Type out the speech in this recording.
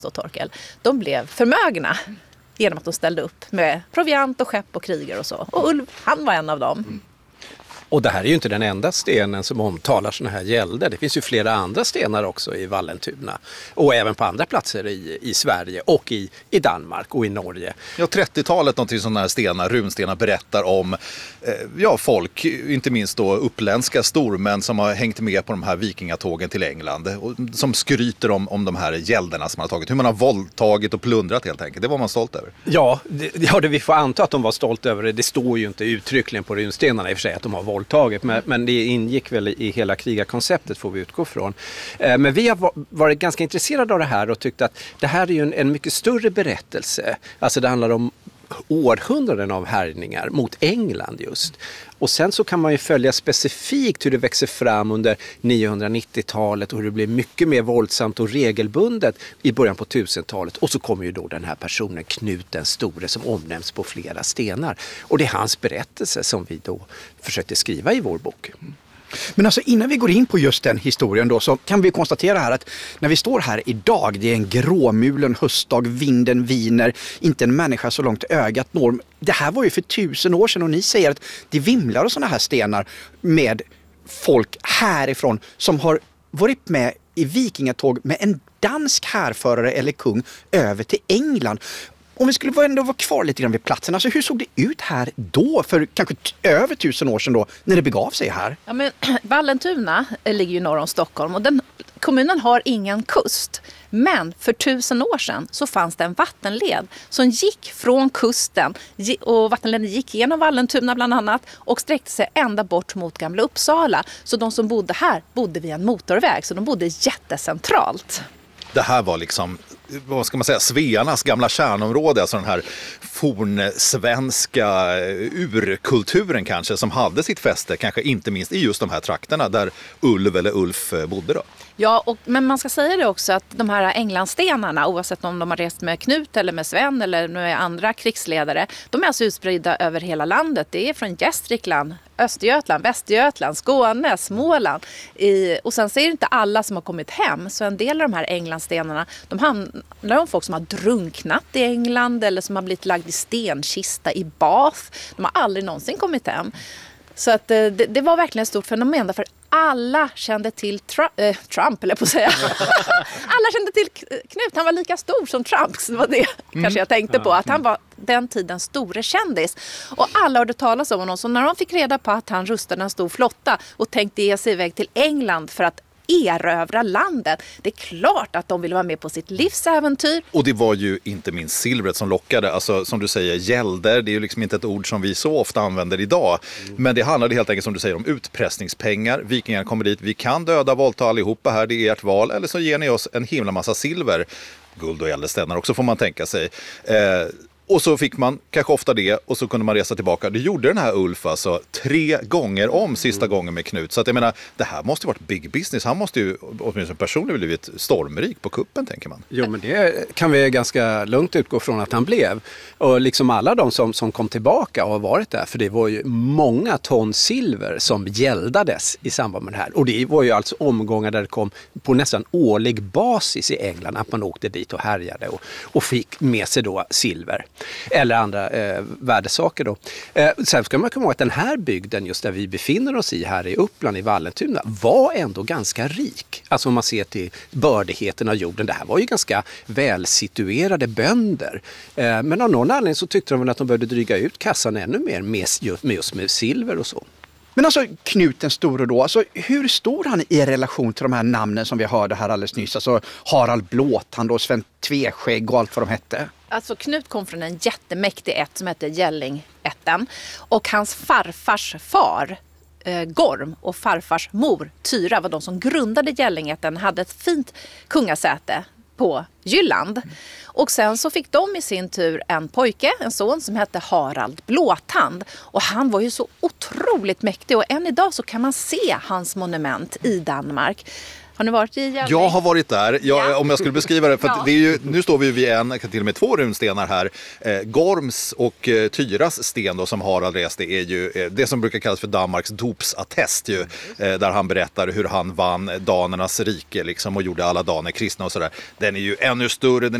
och Torkel, de blev förmögna genom att de ställde upp med proviant och skepp och kriger och så. Och Ulf, han var en av dem. Och det här är ju inte den enda stenen som omtalar såna här gälder. Det finns ju flera andra stenar också i Vallentuna. Och även på andra platser i Sverige och i Danmark och i Norge. Ja, 30-talet, någonting sådana här stenar, runstenar berättar om folk, inte minst då uppländska stormän som har hängt med på de här vikingatågen till England. Och som skryter om de här gälderna som man har tagit. Hur man har våldtagit och plundrat helt enkelt. Det var man stolt över. Ja, det vi får anta att de var stolta över det. Det står ju inte uttryckligen på runstenarna i och för sig att de har våldtagit. Men det ingick väl i hela krigarkonceptet, får vi utgå från. Men vi har varit ganska intresserade av det här och tyckt att det här är ju en mycket större berättelse. Alltså det handlar om århundraden av härjningar mot England just. Och sen så kan man ju följa specifikt hur det växer fram under 990-talet och hur det blir mycket mer våldsamt och regelbundet i början på 1000-talet. Och så kommer ju då den här personen Knut den store som omnämns på flera stenar. Och det är hans berättelse som vi då försökte skriva i vår bok. Men alltså innan vi går in på just den historien då, så kan vi konstatera här att när vi står här idag, det är en gråmulen höstdag, vinden viner, inte en människa så långt ögat når. Det här var ju för 1000 år sedan och ni säger att det vimlar av sådana här stenar med folk härifrån som har varit med i vikingatåg med en dansk härförare eller kung över till England. Om vi skulle ändå vara kvar lite grann vid platsen, alltså hur såg det ut här då för kanske över 1000 år sedan då när det begav sig här? Ja, men Vallentuna ligger ju norr om Stockholm och kommunen har ingen kust. Men för 1000 år sedan så fanns det en vattenled som gick från kusten och vattenleden gick genom Vallentuna bland annat och sträckte sig ända bort mot Gamla Uppsala. Så de som bodde här bodde vid en motorväg, så de bodde jättecentralt. Det här var liksom, vad ska man säga, Svearnas gamla kärnområde, alltså den här fornsvenska urkulturen kanske som hade sitt fäste, kanske inte minst i just de här trakterna där Ulv eller Ulf bodde då. Ja, men man ska säga det också att de här Englandsstenarna, oavsett om de har rest med Knut eller med Sven eller med andra krigsledare, de är alltså utspridda över hela landet. Det är från Gästrikland, Östergötland, Västergötland, Skåne, Småland. Och sen så är det inte alla som har kommit hem. Så en del av de här Englandsstenarna, de handlar om folk som har drunknat i England eller som har blivit lagd i stenkista i Bath. De har aldrig någonsin kommit hem. Så att det var verkligen ett stort fenomen därför alla kände till Trump, eller på att säga. Alla kände till Knut, han var lika stor som Trump. Så det var det kanske jag tänkte på, att han var den tidens store kändis. Och alla hade talat om honom, så när de fick reda på att han rustade en stor flotta och tänkte ge sig iväg till England för att erövra landet. Det är klart att de ville vara med på sitt livsäventyr. Och det var ju inte minst silvret som lockade. Alltså som du säger, gälder, det är ju liksom inte ett ord som vi så ofta använder idag. Men det handlade helt enkelt som du säger om utpressningspengar. Vikingarna kommer dit, vi kan döda, våldta allihopa här, det är ert val. Eller så ger ni oss en himla massa silver. Guld och ädelstenar också får man tänka sig. Och så fick man kanske ofta det och så kunde man resa tillbaka. Det gjorde den här Ulf alltså 3 gånger om sista gången med Knut. Så att jag menar, det här måste ju varit big business. Han måste ju åtminstone personligen blivit stormrik på kuppen, tänker man. Jo, men det kan vi ganska lugnt utgå från att han blev. Och liksom alla de som kom tillbaka och har varit där. För det var ju många ton silver som gäldades i samband med det här. Och det var ju alltså omgångar där det kom på nästan årlig basis i England. Att man åkte dit och härjade och fick med sig då silver. Eller andra värdesaker då. Sen ska man komma ihåg att den här bygden just där vi befinner oss i här i Uppland i Vallentuna var ändå ganska rik. Alltså om man ser till bördigheten av jorden. Det här var ju ganska välsituerade bönder. Men av någon anledning så tyckte de väl att de behövde dryga ut kassan ännu mer med silver och så. Men alltså Knut den store då, alltså hur stod han i relation till de här namnen som vi hörde här alldeles nyss? Alltså Harald Blåtand och Sven Tveskägg och allt vad de hette. Alltså Knut kom från en jättemäktig ätt som hette Gällingätten. Och hans farfars far Gorm och farfars mor Tyra var de som grundade Gällingätten, hade ett fint kungasäte på Jylland. Och sen så fick de i sin tur en pojke, en son som hette Harald Blåtand. Och han var ju så otroligt mäktig och än idag så kan man se hans monument i Danmark. Har ni varit i Gällvik? Jag har varit där, om jag skulle beskriva det. För att Ja. det är ju, nu står vi vid till och med 2 runstenar här. Gorms och Tyras sten då, som Harald reste är ju det som brukar kallas för Danmarks dopsattest. Ju, där han berättar hur han vann danernas rike liksom, och gjorde alla daner kristna och sådär. Den är ju ännu större.